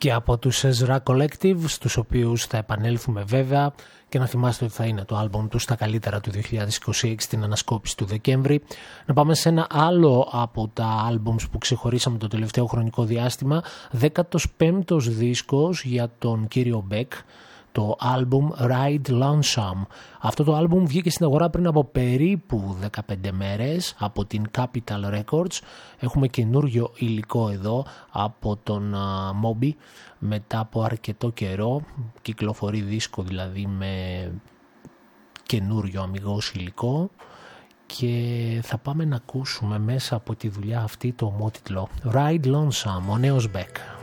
και από τους Ezra Collective, στους οποίους θα επανέλθουμε βέβαια, και να θυμάστε ότι θα είναι το άλμπομ του στα καλύτερα του 2026 στην ανασκόπηση του Δεκέμβρη. Να πάμε σε ένα άλλο από τα άλμπομς που ξεχωρίσαμε το τελευταίο χρονικό διάστημα, 15ος δίσκος για τον κύριο Beck, το άλμπουμ Ride Lonesome. Αυτό το άλμπουμ βγήκε στην αγορά πριν από περίπου 15 μέρες από την Capitol Records. Έχουμε καινούριο υλικό εδώ από τον Moby μετά από αρκετό καιρό. Κυκλοφορεί δίσκο δηλαδή με καινούριο αμιγώς υλικό. Και θα πάμε να ακούσουμε μέσα από τη δουλειά αυτή το ομότιτλο Ride Lonesome, ο νέος Beck.